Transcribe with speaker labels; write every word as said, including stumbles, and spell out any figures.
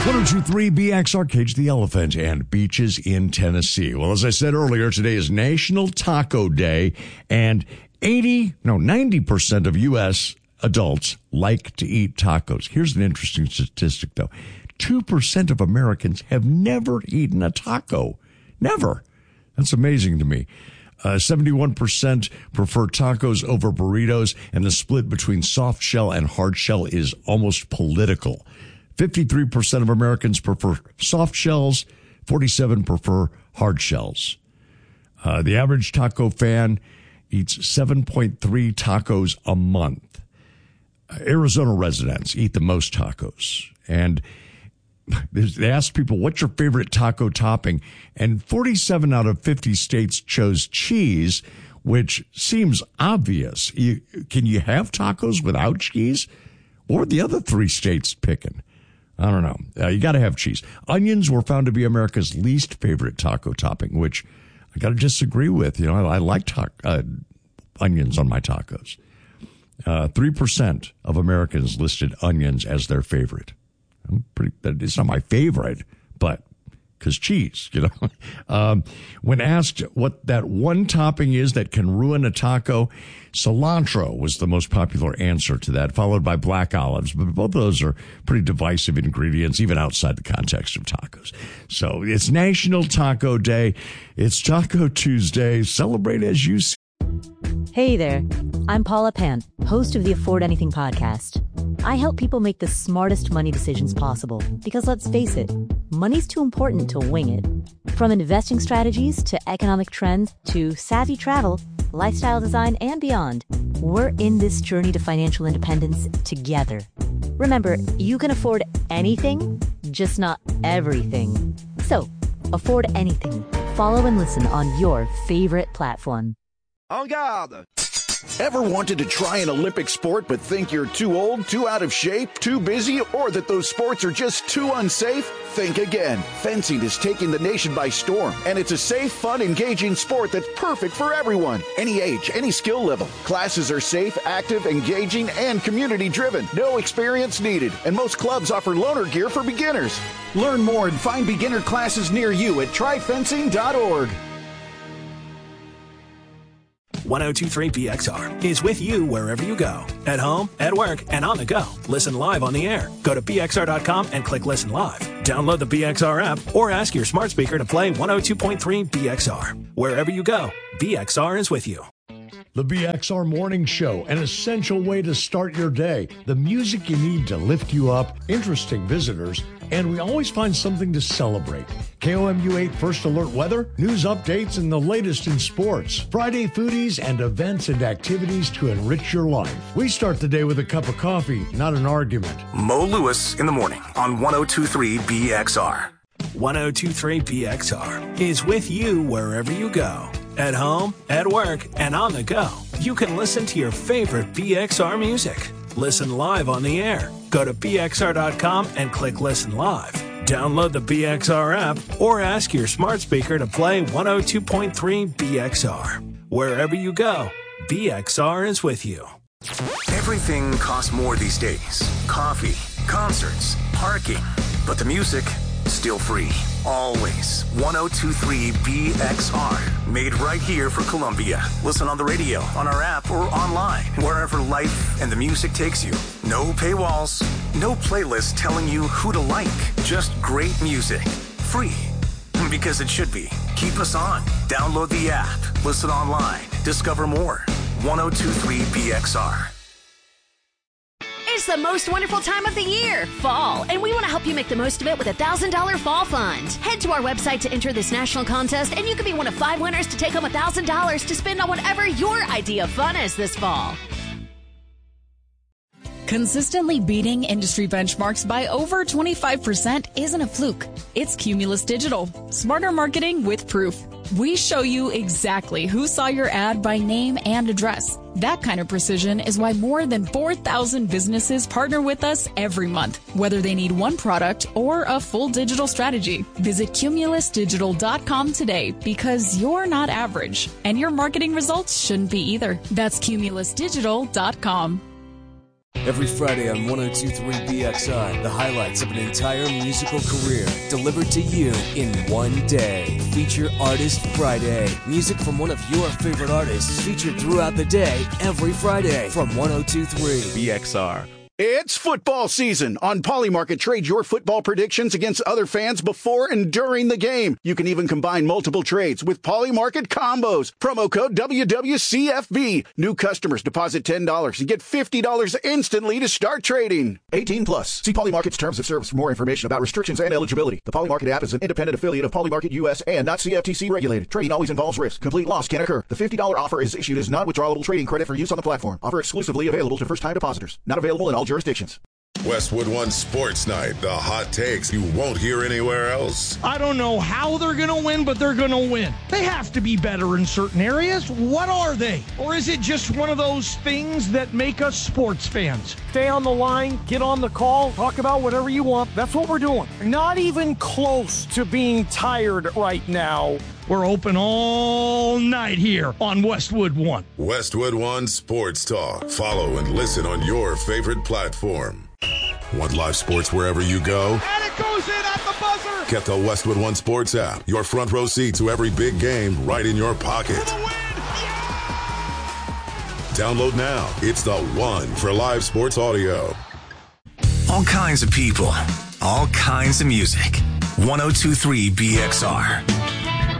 Speaker 1: one oh two point three B X R, Cage the Elephant, and beaches in Tennessee. Well, as I said earlier, today is National Taco Day, and eighty, no, ninety percent of U S adults like to eat tacos. Here's an interesting statistic, though. two percent of Americans have never eaten a taco. Never. That's amazing to me. Uh, seventy-one percent prefer tacos over burritos, and the split between soft shell and hard shell is almost political. fifty-three percent of Americans prefer soft shells, forty-seven prefer hard shells. Uh, the average taco fan eats seven point three tacos a month. Uh, Arizona residents eat the most tacos. And they asked people, what's your favorite taco topping? And forty-seven out of fifty states chose cheese, which seems obvious. You, can you have tacos without cheese? What were the other three states picking? I don't know. Uh, you got to have cheese. Onions were found to be America's least favorite taco topping, which I got to disagree with. You know, I, I like ta- uh, onions on my tacos. Uh, three percent of Americans listed onions as their favorite. I'm pretty. It's not my favorite, but because cheese, you know. um, when asked what that one topping is that can ruin a taco, cilantro was the most popular answer to that, followed by black olives. But both of those are pretty divisive ingredients, even outside the context of tacos. So it's National Taco Day. It's Taco Tuesday. Celebrate as you see.
Speaker 2: Hey there. I'm Paula Pant, host of the Afford Anything podcast. I help people make the smartest money decisions possible because, let's face it, money's too important to wing it. From investing strategies to economic trends to savvy travel, lifestyle design, and beyond, we're in this journey to financial independence together. Remember, you can afford anything, just not everything. So, afford anything. Follow and listen on your favorite platform.
Speaker 3: En garde! Ever wanted to try an Olympic sport but think you're too old, too out of shape, too busy, or that those sports are just too unsafe? Think again. Fencing is taking the nation by storm, and it's a safe, fun, engaging sport that's perfect for everyone. Any age, any skill level. Classes are safe, active, engaging, and community-driven. No experience needed, and most clubs offer loaner gear for beginners. Learn more and find beginner classes near you at try fencing dot org.
Speaker 4: one oh two point three B X R is with you wherever you go. At home, at work, and on the go. Listen live on the air. Go to B X R dot com and click Listen Live. Download the B X R app or ask your smart speaker to play one oh two point three B X R. Wherever you go, B X R is with you.
Speaker 1: The B X R Morning Show, an essential way to start your day. The music you need to lift you up, interesting visitors, and we always find something to celebrate. K O M U eight First Alert weather, news updates, and the latest in sports. Friday foodies and events and activities to enrich your life. We start the day with a cup of coffee, not an argument.
Speaker 5: Mo Lewis in the morning on one oh two point three B X R.
Speaker 4: one oh two point three B X R is with you wherever you go. At home, at work, and on the go. You can listen to your favorite B X R music. Listen live on the air. Go to B X R dot com and click Listen Live. Download the B X R app or ask your smart speaker to play one oh two point three B X R. Wherever you go, B X R is with you.
Speaker 5: Everything costs more these days. Coffee, concerts, parking. But the music, still free. Always. one oh two point three B X R. Made right here for Columbia. Listen on the radio, on our app, or online. Wherever life and the music takes you. No paywalls. No playlist telling you who to like. Just great music. Free. Because it should be. Keep us on. Download the app. Listen online. Discover more. one oh two point three B X R.
Speaker 6: It's the most wonderful time of the year, fall, and we want to help you make the most of it with a one thousand dollars fall fund. Head to our website to enter this national contest, and you could be one of five winners to take home one thousand dollars to spend on whatever your idea of fun is this fall.
Speaker 7: Consistently beating industry benchmarks by over twenty-five percent isn't a fluke. It's Cumulus Digital. Smarter marketing with proof. We show you exactly who saw your ad by name and address. That kind of precision is why more than four thousand businesses partner with us every month, whether they need one product or a full digital strategy. Visit Cumulus Digital dot com today because you're not average, and your marketing results shouldn't be either. That's Cumulus Digital dot com.
Speaker 8: Every Friday on one oh two point three B X R, the highlights of an entire musical career delivered to you in one day. Feature Artist Friday. Music from one of your favorite artists featured throughout the day, every Friday from one oh two point three B X R.
Speaker 3: It's football season. On Polymarket, trade your football predictions against other fans before and during the game. You can even combine multiple trades with Polymarket combos. Promo code W W C F B. New customers deposit ten dollars and get fifty dollars instantly to start trading. eighteen plus. See Polymarket's terms of service for more information about restrictions and eligibility. The Polymarket app is an independent affiliate of Polymarket U S and not C F T C regulated. Trading always involves risk. Complete loss can occur. The fifty dollars offer is issued as non-withdrawable trading credit for use on the platform. Offer exclusively available to first-time depositors. Not available in all jurisdictions.
Speaker 9: Westwood One Sports Night. The hot takes you won't hear anywhere else.
Speaker 10: I don't know how they're going to win, but they're going to win. They have to be better in certain areas. What are they? Or is it just one of those things that make us sports fans? Stay on the line, get on the call, talk about whatever you want. That's what we're doing. Not even close to being tired right now. We're open all night here on Westwood One.
Speaker 9: Westwood One Sports Talk. Follow and listen on your favorite platform. Want live sports wherever you go?
Speaker 10: And it goes in at the buzzer!
Speaker 9: Get the Westwood One Sports app. Your front row seat to every big game right in your pocket.
Speaker 10: For the win! Yeah!
Speaker 9: Download now. It's the one for live sports audio.
Speaker 5: All kinds of people. All kinds of music. one oh two point three B X R.